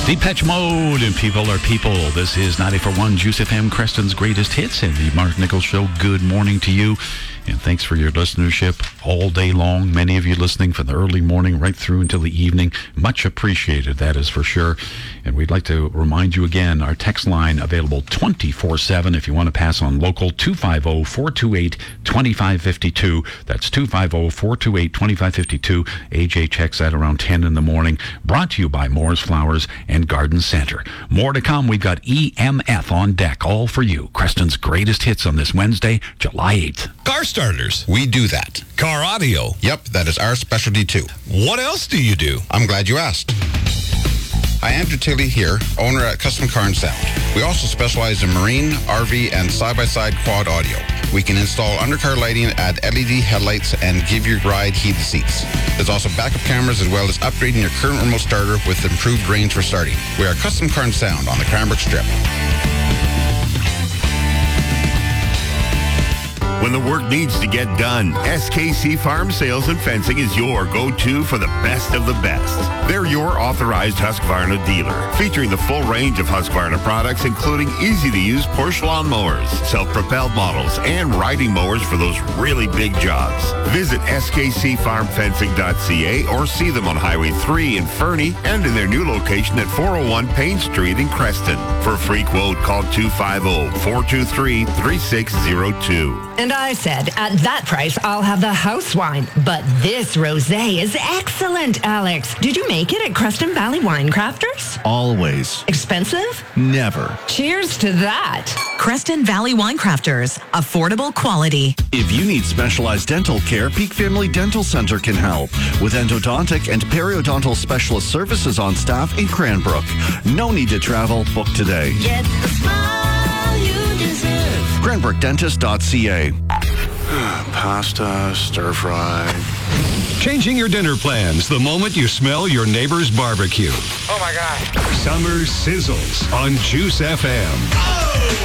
Depeche Mode and People Are People. This is 94.1 Juice FM, Creston's greatest hits, and the Mark Nichols Show. Good morning to you, and thanks for your listenership all day long. Many of you listening from the early morning right through until the evening. Much appreciated, that is for sure. And we'd like to remind you again, our text line available 24/7 if you want to pass on local, 250-428-2552. That's 250-428-2552. AJ checks that around 10 in the morning. Brought to you by Moore's Flowers and Garden Center. More to come. We've got EMF on deck, all for you. Creston's greatest hits on this Wednesday, July 8th. Car starters. We do that. Car audio. Yep, that is our specialty too. What else do you do? I'm glad you asked. I am Andrew Tilley here, owner at Custom Car and Sound. We also specialize in marine, RV, and side-by-side quad audio. We can install undercar lighting, add LED headlights, and give your ride heated seats. There's also backup cameras as well as upgrading your current remote starter with improved range for starting. We are Custom Car and Sound on the Cranbrook Strip. When the work needs to get done, SKC Farm Sales and Fencing is your go-to for the best of the best. They're your authorized Husqvarna dealer, featuring the full range of Husqvarna products, including easy-to-use Porsche lawn mowers, self-propelled models, and riding mowers for those really big jobs. Visit skcfarmfencing.ca or see them on Highway 3 in Fernie and in their new location at 401 Payne Street in Creston. For a free quote, call 250-423-3602. And I said, at that price, I'll have the house wine. But this rosé is excellent, Alex. Did you make it at Creston Valley Wine Crafters? Always. Expensive? Never. Cheers to that. Creston Valley Wine Crafters. Affordable quality. If you need specialized dental care, Peak Family Dental Center can help with endodontic and periodontal specialist services on staff in Cranbrook. No need to travel. Book today. Get the smile you deserve. CranbrookDentist.ca. Pasta, stir fry. Changing your dinner plans the moment you smell your neighbor's barbecue. Oh my God. Summer sizzles on Juice FM.